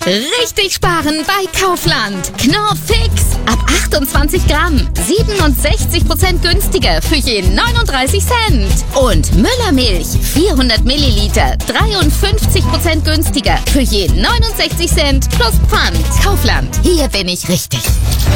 Richtig sparen bei Kaufland. Knorr Fix. Ab 28 Gramm. 67% günstiger für je 39 Cent. Und Müllermilch. 400 Milliliter. 53% günstiger für je 69 Cent plus Pfand. Kaufland. Hier bin ich richtig.